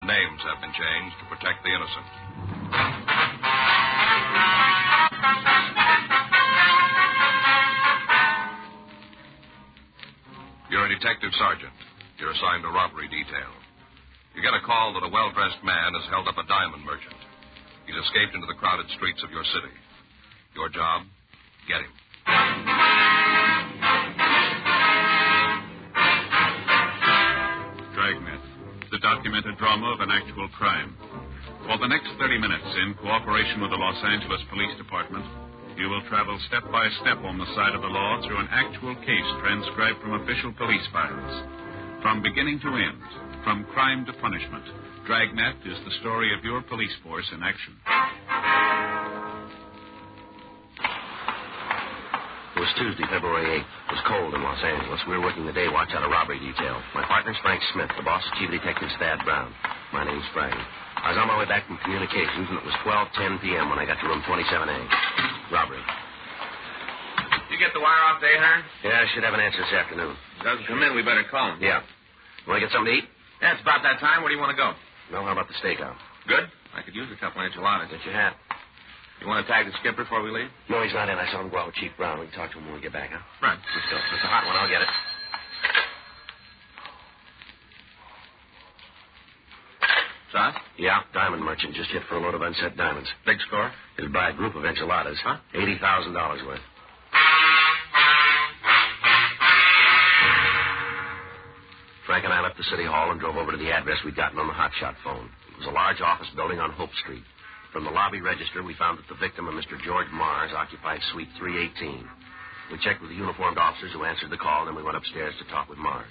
Names have been changed to protect the innocent. You're a detective sergeant. You're assigned to robbery detail. You get a call that a well-dressed man has held up a diamond merchant. He's escaped into the crowded streets of your city. Your job? Get him. Dragnet, the documented drama of an actual crime. For the next 30 minutes, in cooperation with the Los Angeles Police Department, you will travel step by step on the side of the law through an actual case transcribed from official police files. From beginning to end, from crime to punishment, Dragnet is the story of your police force in action. It was Tuesday, February 8th. It was cold in Los Angeles. We were working the day watch out of robbery detail. My partner's Frank Smith. The boss is Chief Detective Thad Brown. My name's Frank. I was on my way back from communications, and it was 12:10 p.m. when I got to room 27A. Robbery. You get the wire off today, Hearn? Yeah, I should have an answer this afternoon. Doesn't come in, we better call him. Yeah. Want to get something to eat? Yeah, it's about that time. Where do you want to go? No, how about the stakeout? Good. I could use a couple enchiladas. Get your hat. You want to tag the skipper before we leave? No, he's not in. I saw him go out with Chief Brown. We can talk to him when we get back, huh? Right. Let's go. It's a hot one. I'll get it. Sauce? Yeah, diamond merchant just hit for a load of unset diamonds. Big score? He'll buy a group of enchiladas. Huh? $80,000 worth. Frank and I left the city hall and drove over to the address we'd gotten on the hotshot phone. It was a large office building on Hope Street. From the lobby register, we found that the victim, a Mr. George Mars, occupied suite 318. We checked with the uniformed officers who answered the call, and then we went upstairs to talk with Mars.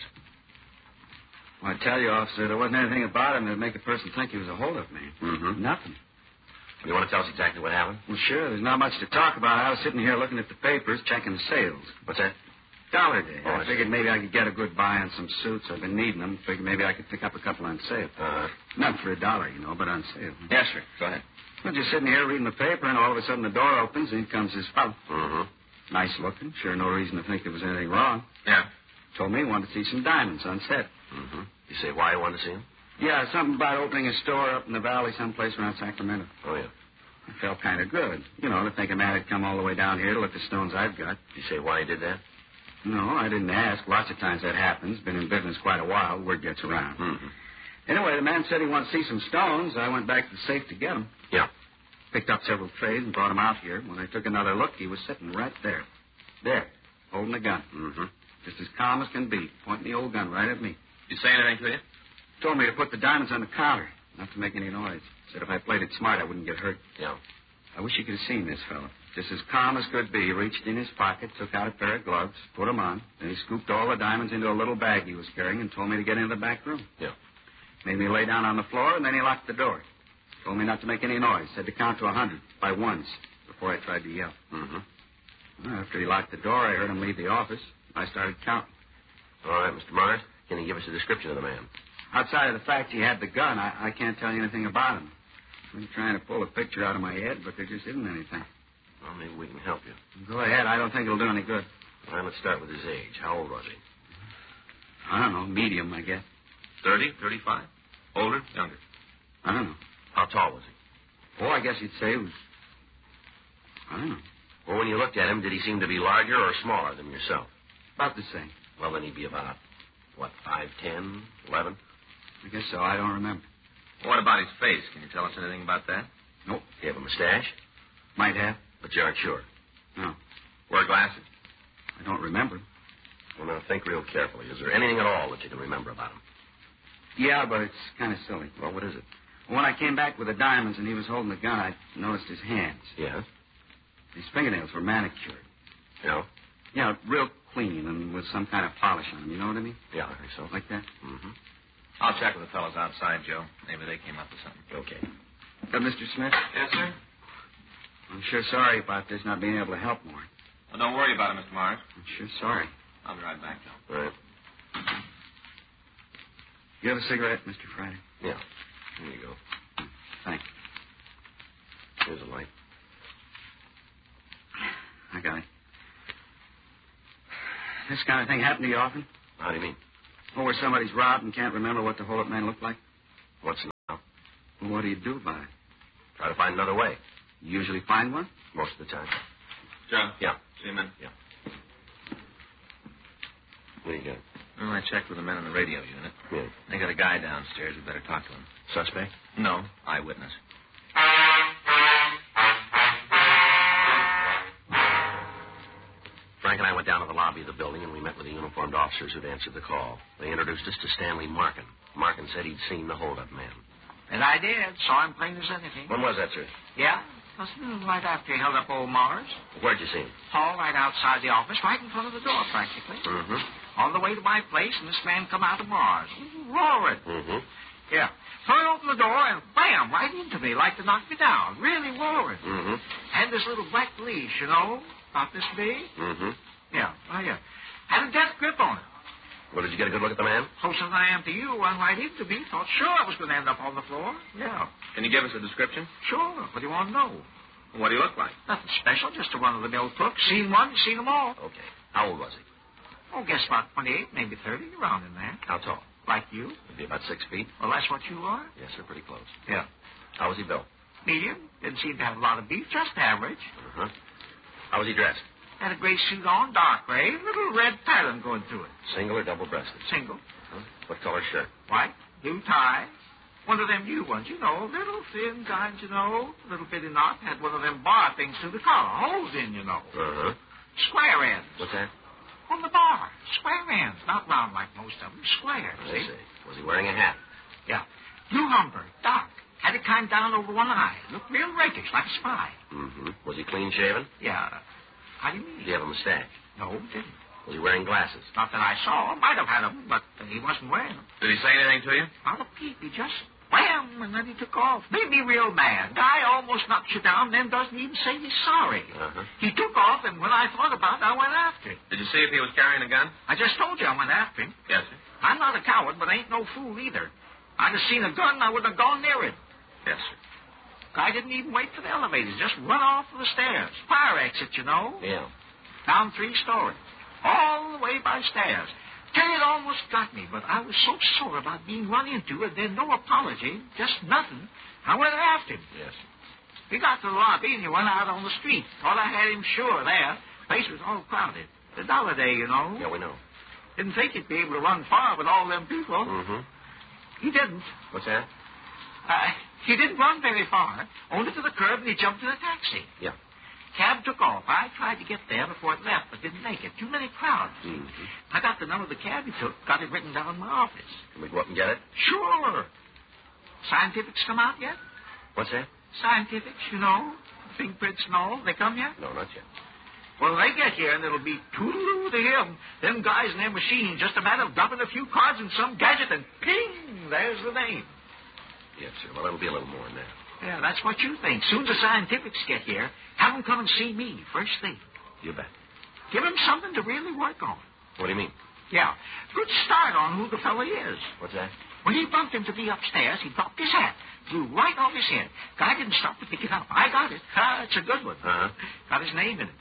Well, I tell you, officer, there wasn't anything about him that would make a person think he was a holdup man. Mm-hmm. Nothing. You want to tell us exactly what happened? Well, sure. There's not much to talk about. I was sitting here looking at the papers, checking the sales. What's that? Dollar Day. Oh, I figured maybe I could get a good buy on some suits. I've been needing them. Figured maybe I could pick up a couple on sale. Not for $1, but on sale. Yes, sir. Go ahead. Well, just sitting here reading the paper, and all of a sudden the door opens, and in comes this fellow. Mm-hmm. Nice looking. Sure, no reason to think there was anything wrong. Yeah. Told me he wanted to see some diamonds on set. Mm-hmm. You say why you wanted to see him? Yeah, something about opening a store up in the valley someplace around Sacramento. Oh, yeah. I felt kind of good. You know, to think a man had come all the way down here to look at the stones I've got. You say why he did that? No, I didn't ask. Lots of times that happens. Been in business quite a while. Word gets around. Mm-hmm. Anyway, the man said he wanted to see some stones. I went back to the safe to get them. Yeah. Picked up several trays and brought them out here. When I took another look, he was sitting right there. There, holding a gun. Mm-hmm. Just as calm as can be, pointing the old gun right at me. You say anything to you? Told me to put the diamonds on the counter, not to make any noise. Said if I played it smart, I wouldn't get hurt. Yeah. I wish you could have seen this fellow. Just as calm as could be. He reached in his pocket, took out a pair of gloves, put them on. Then he scooped all the diamonds into a little bag he was carrying and told me to get into the back room. Yeah. Made me lay down on the floor, and then he locked the door. Told me not to make any noise. Said to count to 100 by ones before I tried to yell. Mm-hmm. Well, after he locked the door, I heard him leave the office. I started counting. All right, Mr. Mars, can you give us a description of the man? Outside of the fact he had the gun, I can't tell you anything about him. I'm trying to pull a picture out of my head, but there just isn't anything. Well, maybe we can help you. Go ahead. I don't think it'll do any good. All right, let's start with his age. How old was he? I don't know. Medium, I guess. 30, 35? Older, younger? I don't know. How tall was he? Oh, I guess you'd say he was... I don't know. Well, when you looked at him, did he seem to be larger or smaller than yourself? About the same. Well, then he'd be about, 5'10", 11? I guess so. I don't remember. What about his face? Can you tell us anything about that? Nope. He have a mustache? Might have. But you aren't sure. No. Wear glasses? I don't remember. Well, now, think real carefully. Is there anything at all that you can remember about him? Yeah, but it's kind of silly. Well, what is it? When I came back with the diamonds and he was holding the gun, I noticed his hands. Yeah? His fingernails were manicured. Yeah? Yeah, real clean and with some kind of polish on them. You know what I mean? Yeah, I think so. Like that? Mm-hmm. I'll check with the fellows outside, Joe. Maybe they came up with something. Okay. Mr. Smith? Yes, sir? I'm sure sorry about this not being able to help more. Well, don't worry about it, Mr. Mars. I'm sure sorry. I'll be right back, Joe. All right. You have a cigarette, Mr. Friday? Yeah. Here you go. Thanks. Here's a light. I got it. This kind of thing happen to you often? How do you mean? Or where somebody's robbed and can't remember what the hold-up man looked like? What's Well, what do you do about it? Try to find another way. You usually find one? Most of the time. Joe? Yeah. See you, man? Yeah. What do you got? Well, I checked with the men in the radio unit. Yeah. They got a guy downstairs. We better talk to him. Suspect? No, eyewitness. Frank and I went down to the lobby of the building, and we met with the uniformed officers who'd answered the call. They introduced us to Stanley Markin. Markin said he'd seen the holdup man. And I did. Saw him plain as anything. When was that, sir? Yeah? Wasn't it right after he held up old Mars? Where'd you see him? Hall right outside the office, right in front of the door, practically. Mm-hmm. On the way to my place, and this man come out of Mars. Roaring. Mm-hmm. Yeah. Threw open the door and bam, right into me, like to knock me down. Really roaring. Mm-hmm. Had this little black leash, you know, about this big. Mm-hmm. Yeah, right here. Had a death grip on it. Well, did you get a good look at the man? Closer than I am to you, one right into me. Thought sure I was going to end up on the floor. Yeah. Can you give us a description? Sure. What do you want to know? What do you look like? Nothing special, just a run-of-the-mill crook. Seen one, seen them all. Okay. How old was he? Oh, guess about 28, maybe 30, around in there. How tall? Like you. Maybe about 6 feet. Well, that's what you are. Yes, sir, pretty close. Yeah. How was he built? Medium. Didn't seem to have a lot of beef, just average. Uh-huh. How was he dressed? Had a gray suit on, dark gray, little red pattern going through it. Single or double-breasted? Single. Huh? What color shirt? White, blue tie. One of them new ones, you know, little thin kinds, you know, little bitty knot. Had one of them bar things through the collar, holes in, you know. Uh-huh. Square ends. What's that? On the bar. Square ends, not round like most of them. Square, I see? see. Was he wearing a hat? Yeah. Blue Humber, dark. Had it kind of down over one eye. Looked real rakish, like a spy. Mm-hmm. Was he clean-shaven? Yeah. How do you mean? Did he have a mustache? No, didn't. Was he wearing glasses? Not that I saw. Might have had them, but he wasn't wearing them. Did he say anything to you? Not a peep. He just wham, and then he took off. Made me real mad. Guy almost knocks you down, then doesn't even say he's sorry. Uh-huh. He took off, and when I thought about it, I went after him. Did you see if he was carrying a gun? I just told you I went after him. Yes, sir. I'm not a coward, but I ain't no fool either. I'd have seen a gun, I wouldn't have gone near it. Yes, sir. Guy didn't even wait for the elevators. Just run off of the stairs. Fire exit, you know. Yeah. Down 3 stories. All the way by stairs. Tell you, it almost got me, but I was so sore about being run into, and then no apology, just nothing. I went after him. Yes. He got to the lobby, and he went out on the street. Thought I had him sure there. Place was all crowded. The dollar day, you know. Yeah, we know. Didn't think he'd be able to run far with all them people. Mm-hmm. He didn't. What's that? He didn't run very far. Only to the curb, and he jumped in a taxi. Yeah. Cab took off. I tried to get there before it left, but didn't make it. Too many crowds. Mm-hmm. I got the number of the cab he took, got it written down in my office. Can we go up and get it? Sure. Scientifics come out yet? What's that? Scientifics, you know, fingerprints and all. They come yet? No, not yet. Well, they get here, and it'll be toodaloo to him. Them guys in their machine, just a matter of dumping a few cards in some gadget, and ping, there's the name. Yes, sir. Well, it'll be a little more than that. Yeah, that's what you think. Soon as the scientifics get here, have them come and see me, first thing. You bet. Give them something to really work on. What do you mean? Yeah, good start on who the fella is. What's that? When he bumped into me upstairs, he dropped his hat. Flew right off his head. Guy didn't stop to pick it up. I got it. It's a good one. Uh-huh. Got his name in it.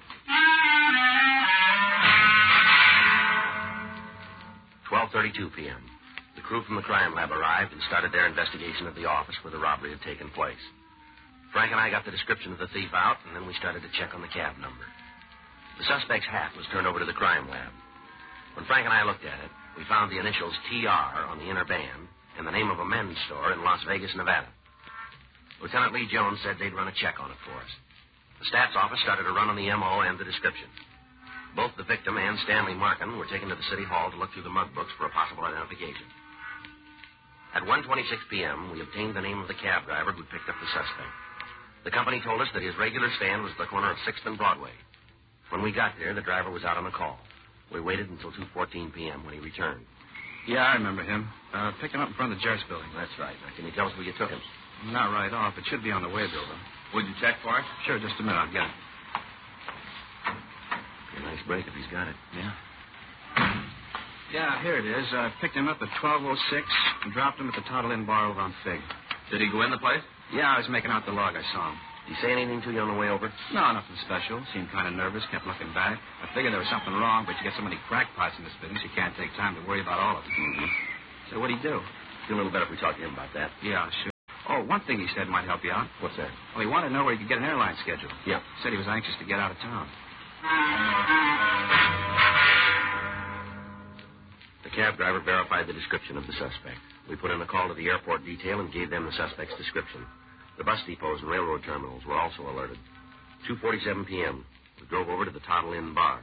12:32 p.m. The crew from the crime lab arrived and started their investigation of the office where the robbery had taken place. Frank and I got the description of the thief out, and then we started to check on the cab number. The suspect's hat was turned over to the crime lab. When Frank and I looked at it, we found the initials TR on the inner band and the name of a men's store in Las Vegas, Nevada. Lieutenant Lee Jones said they'd run a check on it for us. The stats office started a run on the M.O. and the description. Both the victim and Stanley Markin were taken to the city hall to look through the mug books for a possible identification. At 1:26 p.m., we obtained the name of the cab driver who picked up the suspect. The company told us that his regular stand was at the corner of 6th and Broadway. When we got there, the driver was out on a call. We waited until 2:14 p.m. when he returned. Yeah, I remember him. Picked him up in front of the Jerks building. That's right. Now, can you tell us where you took him? Not right off. It should be on the way bill, though. Would you check for it? Sure, just a minute. I'll get it. Be a nice break if he's got it. Yeah. Yeah, here it is. I picked him up at 12:06 and dropped him at the Toddle Inn bar over on Fig. Did he go in the place? Yeah, I was making out the log. I saw him. Did he say anything to you on the way over? No, nothing special. Seemed kind of nervous, kept looking back. I figured there was something wrong, but you get so many crackpots in this business, you can't take time to worry about all of it. Mm-hmm. So what'd he do? Feel a little better if we talk to him about that. Yeah, sure. Oh, one thing he said might help you out. What's that? Well, he wanted to know where he could get an airline schedule. Yeah. Said he was anxious to get out of town. The cab driver verified the description of the suspect. We put in a call to the airport detail and gave them the suspect's description. The bus depots and railroad terminals were also alerted. 2:47 p.m. We drove over to the Toddle Inn bar.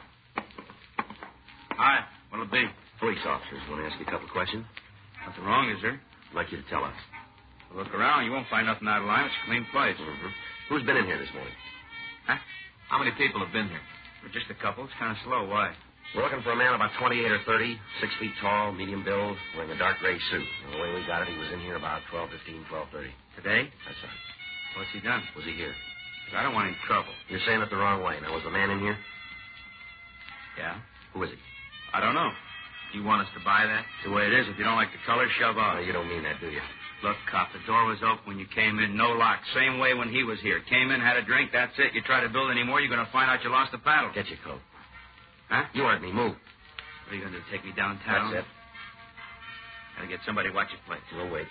Hi. What'll it be? Police officers want to ask you a couple of questions. Nothing wrong, is there? I'd like you to tell us. Look around. You won't find nothing out of line. It's a clean place. Mm-hmm. Who's been in here this morning? Huh? How many people have been here? We're just a couple. It's kind of slow. Why? We're looking for a man about 28 or 30, 6 feet tall, medium build, wearing a dark gray suit. And the way we got it, he was in here about 12:15, 12:30. Today? That's right. What's he done? Was he here? I don't want any trouble. You're saying it the wrong way. Now, was the man in here? Yeah? Who is he? I don't know. You want us to buy that? It's the way it is. If you don't like the color, shove No, out. you don't mean that, do you? Look, cop, the door was open when you came in. No lock. Same way when he was here. Came in, had a drink, that's it. You try to build any more, you're going to find out you lost the paddle. Get your coat. Huh? You heard me. Move. What are you going to do, take me downtown? That's it. Gotta get somebody to watch your place. We'll wait.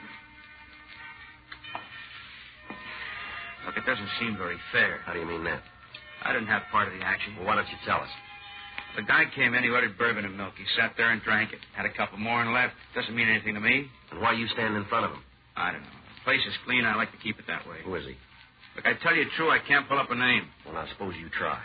Look, it doesn't seem very fair. How do you mean that? I didn't have part of the action. Well, why don't you tell us? The guy came in, he ordered bourbon and milk. He sat there and drank it. Had a couple more and left. Doesn't mean anything to me. And why you stand in front of him? I don't know. The place is clean. I like to keep it that way. Who is he? Look, I tell you true, I can't pull up a name. Well, now, suppose you try.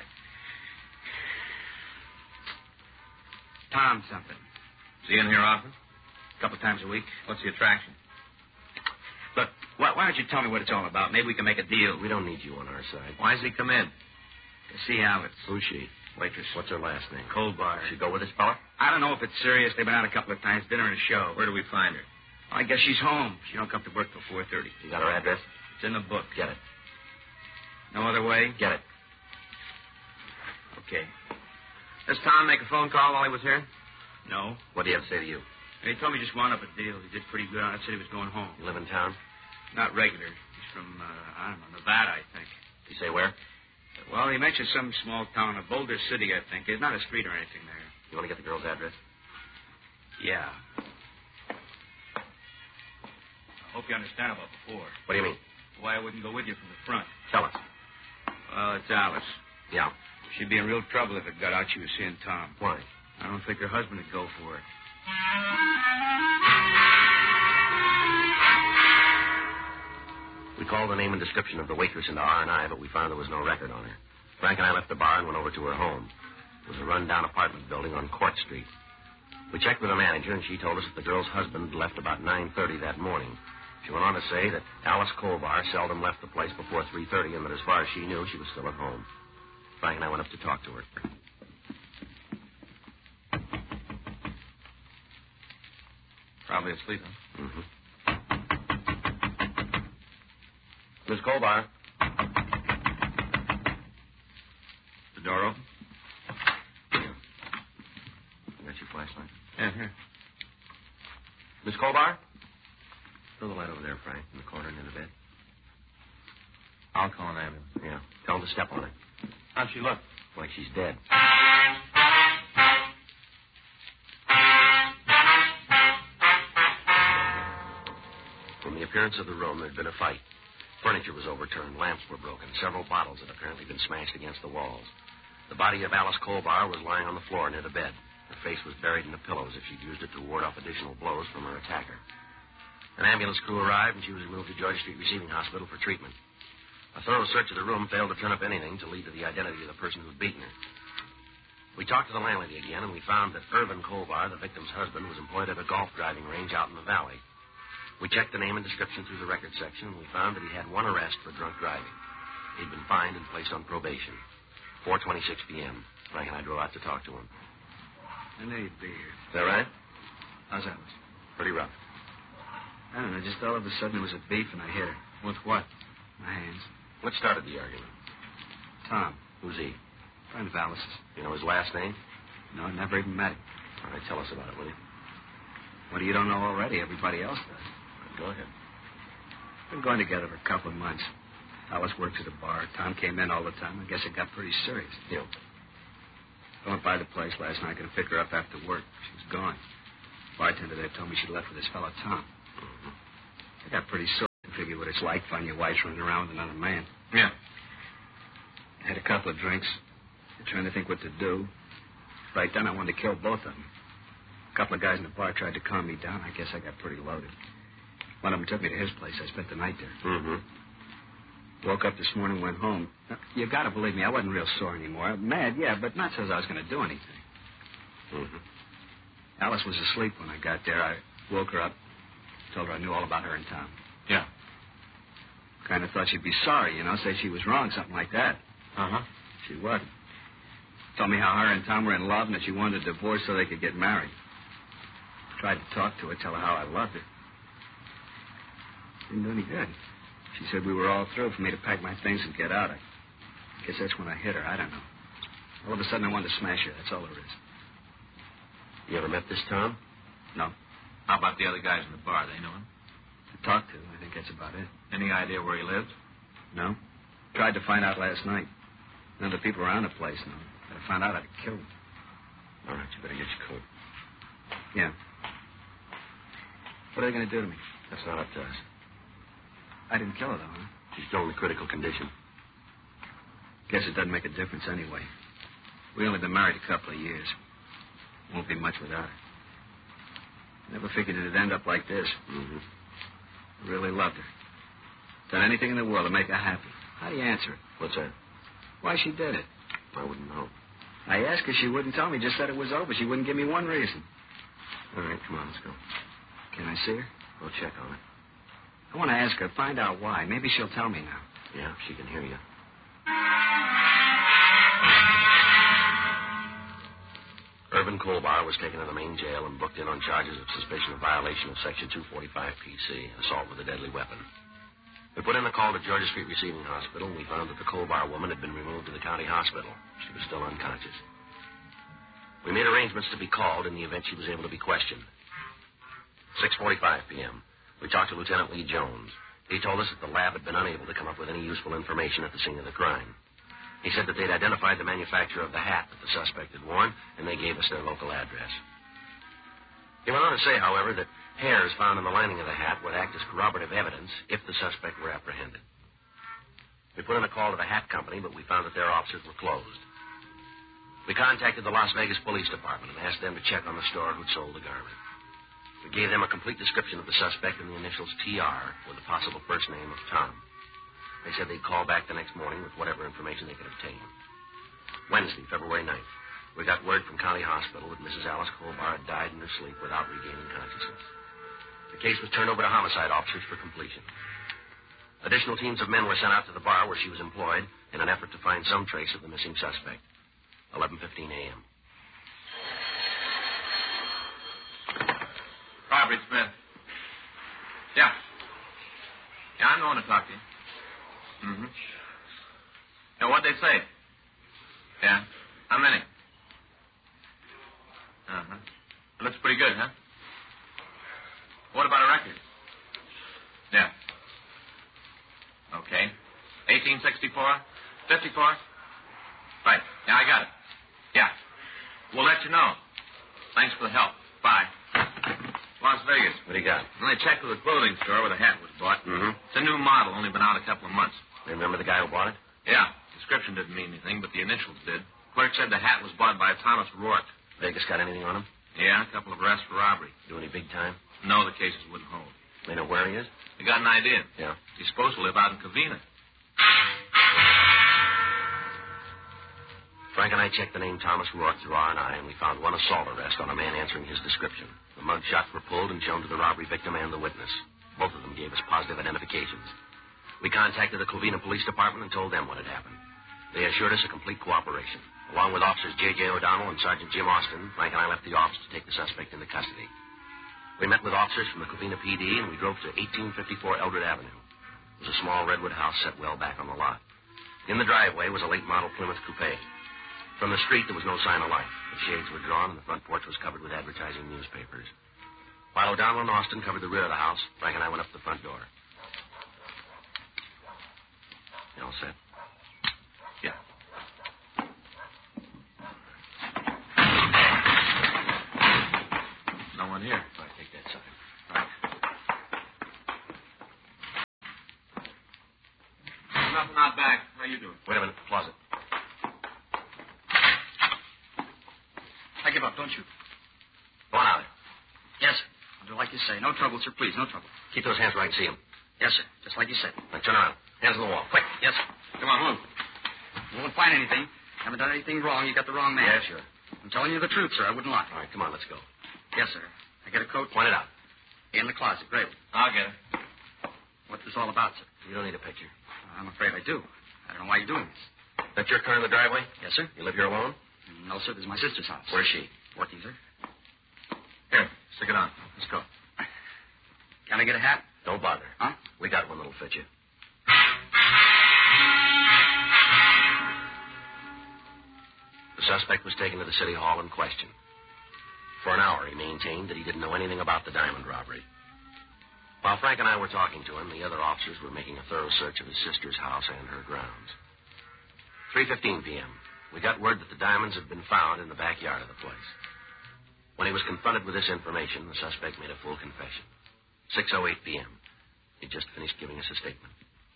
Tom something. Is he in here often? A couple times a week. What's the attraction? Look, why don't you tell me what it's all about? Maybe we can make a deal. We don't need you on our side. Why does he come in? To see Alice. Who's she? Waitress. What's her last name? Colbar. She go with this fella? I don't know if it's serious. They've been out a couple of times, dinner and a show. Where do we find her? I guess she's home. She don't come to work till 4:30. You got her address? It's in the book. Get it. No other way? Get it. Okay. Does Tom make a phone call while he was here? No. What do you have to say to you? He told me just wound up a deal. He did pretty good on it. Said he was going home. You live in town? Not regular. He's from, I don't know, Nevada, I think. Did you say where? Well, he mentioned some small town, a Boulder City, I think. There's not a street or anything there. You want to get the girl's address? Yeah. I hope you understand about before. What do you mean? Why I wouldn't go with you from the front. Tell us. Well, it's Alice. Yeah. She'd be in real trouble if it got out she was seeing Tom. Why? I don't think her husband would go for it. We called the name and description of the waitress into R&I, but we found there was no record on her. Frank and I left the bar and went over to her home. It was a run-down apartment building on Court Street. We checked with the manager, and she told us that the girl's husband left about 9:30 that morning. She went on to say that Alice Colbar seldom left the place before 3:30, and that as far as she knew, she was still at home. Frank and I went up to talk to her. Probably asleep, huh? Mm-hmm. Miss Colbar. The door open? You got your flashlight? Yeah, here. Miss Colbar? Throw the light over there, Frank, in the corner near the bed. I'll call an ambulance. Yeah. Tell him to step on it. How'd she look? Like she's dead. From the appearance of the room, there'd been a fight. Furniture was overturned, lamps were broken, several bottles had apparently been smashed against the walls. The body of Alice Colbar was lying on the floor near the bed. Her face was buried in the pillows as she'd used it to ward off additional blows from her attacker. An ambulance crew arrived, and she was removed to Georgia Street Receiving Hospital for treatment. A thorough search of the room failed to turn up anything to lead to the identity of the person who'd beaten her. We talked to the landlady again, and we found that Irvin Colbar, the victim's husband, was employed at a golf driving range out in the valley. We checked the name and description through the record section, and we found that he had one arrest for drunk driving. He'd been fined and placed on probation. 4:26 p.m. Frank and I drove out to talk to him. I knew you'd be here. Is that right? How's that? Pretty rough. I don't know. Just all of a sudden it was a beef, and I hit her. With what? My hands. What started the argument? Tom. Who's he? Friend of Alice's. You know his last name? No, I never even met him. All right, tell us about it, will you? What you don't know already? Everybody else does. Go ahead. Been going together for a couple of months. Alice works at a bar. Tom came in all the time. I guess it got pretty serious. Yeah. I went by the place last night, going to pick her up after work. She was gone. Bartender there told me she'd left with this fellow, Tom. I got pretty sore. figure what it's like finding your wife's running around with another man. Yeah. Had a couple of drinks. Trying to think what to do. Right then, I wanted to kill both of them. A couple of guys in the bar tried to calm me down. I guess I got pretty loaded. One of them took me to his place. I spent the night there. Mm-hmm. Woke up this morning, went home. Now, you got to believe me, I wasn't real sore anymore. Mad, yeah, but not so I was going to do anything. Mm-hmm. Alice was asleep when I got there. I woke her up, told her I knew all about her and Tom. Yeah. Kind of thought she'd be sorry, say she was wrong, something like that. Uh-huh. She wasn't. Told me how her and Tom were in love and that she wanted a divorce so they could get married. Tried to talk to her, tell her how I loved her. Didn't do any good. She said we were all through, for me to pack my things and get out. I guess that's when I hit her. I don't know. All of a sudden, I wanted to smash her. That's all there is. You ever met this Tom? No. How about the other guys in the bar? They know him? To talk to. I think that's about it. Any idea where he lives? No. Tried to find out last night. None of the people around the place know. If I found out, I'd kill him. All right, you better get your coat. Yeah. What are they going to do to me? That's not up to us. I didn't kill her, though, huh? She's still in critical condition. Guess it doesn't make a difference anyway. We only been married a couple of years. Won't be much without her. Never figured it'd end up like this. Mm-hmm. I really loved her. Done anything in the world to make her happy. How do you answer it? What's that? Why she did it. I wouldn't know. I asked her, she wouldn't tell me. Just said it was over. She wouldn't give me one reason. All right, come on, let's go. Can I see her? We'll check on it. I want to ask her, find out why. Maybe she'll tell me now. Yeah, she can hear you. Irvin Colbar was taken to the main jail and booked in on charges of suspicion of violation of Section 245 PC, assault with a deadly weapon. We put in a call to Georgia Street Receiving Hospital, and we found that the Colbar woman had been removed to the county hospital. She was still unconscious. We made arrangements to be called in the event she was able to be questioned. 6:45 p.m. We talked to Lieutenant Lee Jones. He told us that the lab had been unable to come up with any useful information at the scene of the crime. He said that they'd identified the manufacturer of the hat that the suspect had worn, and they gave us their local address. He went on to say, however, that hairs found in the lining of the hat would act as corroborative evidence if the suspect were apprehended. We put in a call to the hat company, but we found that their offices were closed. We contacted the Las Vegas Police Department and asked them to check on the store who'd sold the garment. We gave them a complete description of the suspect and the initials TR with the possible first name of Tom. They said they'd call back the next morning with whatever information they could obtain. Wednesday, February 9th, we got word from County Hospital that Mrs. Alice Colbar had died in her sleep without regaining consciousness. The case was turned over to homicide officers for completion. Additional teams of men were sent out to the bar where she was employed in an effort to find some trace of the missing suspect. 11:15 a.m. Robert Smith. Yeah. Yeah, I'm the one to talk to you. Mm-hmm. Now, what'd they say? Yeah. How many? Uh-huh. It looks pretty good, huh? What about a record? Yeah. Okay. 1864? 54? Right. Yeah, I got it. Yeah. We'll let you know. Thanks for the help. Bye. Las Vegas. What do you got? Well, I checked with the clothing store where the hat was bought. Mm-hmm. It's a new model, only been out a couple of months. Remember the guy who bought it? Yeah. Description didn't mean anything, but the initials did. Clerk said the hat was bought by Thomas Rourke. Vegas got anything on him? Yeah, a couple of arrests for robbery. Do any big time? No, the cases wouldn't hold. They know where he is? They got an idea. Yeah. He's supposed to live out in Covina. Frank and I checked the name Thomas Rourke through R&I, and we found one assault arrest on a man answering his description. The mug shots were pulled and shown to the robbery victim and the witness. Both of them gave us positive identifications. We contacted the Covina Police Department and told them what had happened. They assured us a complete cooperation. Along with Officers J.J. O'Donnell and Sergeant Jim Austin, Frank and I left the office to take the suspect into custody. We met with officers from the Covina PD, and we drove to 1854 Eldred Avenue. It was a small redwood house set well back on the lot. In the driveway was a late-model Plymouth coupe. From the street, there was no sign of life. The shades were drawn, and the front porch was covered with advertising newspapers. While O'Donnell and Austin covered the rear of the house, Frank and I went up to the front door. You all set? Yeah. No one here. All right, take that side. Nothing out back. How you doing? Wait a minute. Closet. I give up, don't you? Go on out. Yes, sir. I'll do like you say. No trouble, sir, please. No trouble. Keep those hands where I can see them. Yes, sir. Just like you said. Now, turn around. Hands on the wall. Quick. Yes, sir. Come on, move. You won't find anything. Haven't done anything wrong. You got the wrong man. Yeah, sure. I'm telling you the truth, sir. I wouldn't lie. All right, come on. Let's go. Yes, sir. I get a coat. Point it out. In the closet. Great. I'll get it. What's this all about, sir? You don't need a picture. I'm afraid I do. I don't know why you're doing this. That's your car in the driveway? Yes, sir. You live here alone? No, sir. This is my sister's house. Where's she? Working, sir. Here, stick it on. Let's go. Can I get a hat? Don't bother. Huh? We got one that'll fit you. The suspect was taken to the city hall and questioned. For an hour, he maintained that he didn't know anything about the diamond robbery. While Frank and I were talking to him, the other officers were making a thorough search of his sister's house and her grounds. 3:15 p.m., we got word that the diamonds had been found in the backyard of the place. When he was confronted with this information, the suspect made a full confession. 6:08 p.m., he just finished giving us a statement.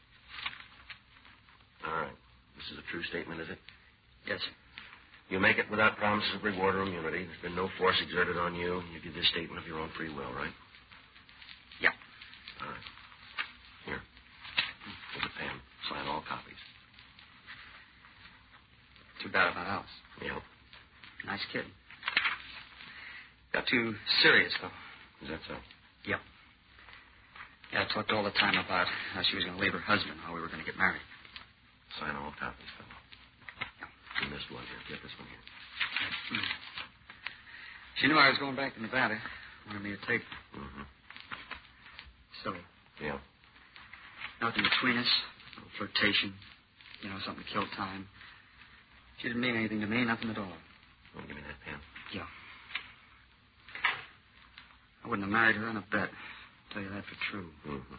All right. This is a true statement, is it? Yes, sir. You make it without promises of reward or immunity. There's been no force exerted on you. You give this statement of your own free will, right? Yeah. All right. Here. Here's a pen. Sign all copies. Too bad about Alice. Yep. Nice kid. Got too serious, though. Is that so? Yeah. Yeah, I talked all the time about how she was going to leave her husband, how we were going to get married. Sign all copies, fellow. You missed one here. Get this one here. She knew I was going back to Nevada. Wanted me to take her. Mm-hmm. Silly. Yeah. Nothing between us. A little flirtation. You know, something to kill time. She didn't mean anything to me. Nothing at all. Want to give me that pen? Yeah. I wouldn't have married her on a bet. I'll tell you that for true. Mm-hmm.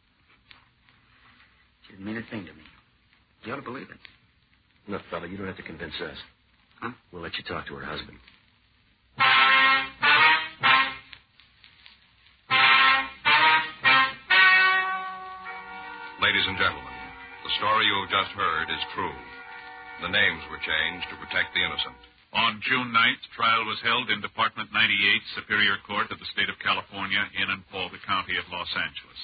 She didn't mean a thing to me. You ought to believe it. Look, fella, you don't have to convince us. Huh? We'll let you talk to her husband. Ladies and gentlemen, the story you have just heard is true. The names were changed to protect the innocent. On June 9th, trial was held in Department 98, Superior Court of the State of California, in and for the County of Los Angeles.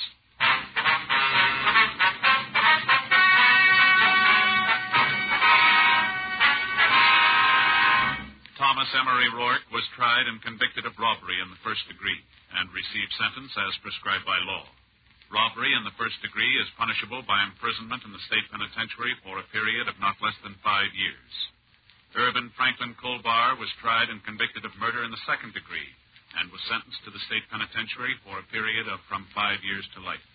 Thomas Emery Rourke was tried and convicted of robbery in the first degree and received sentence as prescribed by law. Robbery in the first degree is punishable by imprisonment in the state penitentiary for a period of not less than 5 years. Irvin Franklin Colbar was tried and convicted of murder in the second degree and was sentenced to the state penitentiary for a period of from 5 years to life.